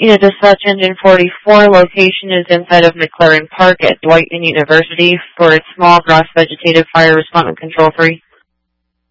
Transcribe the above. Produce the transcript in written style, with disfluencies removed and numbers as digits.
Dispatch Engine 44 location is inside of McLaren Park at Dwight and University for its small grass vegetative fire response and control 3.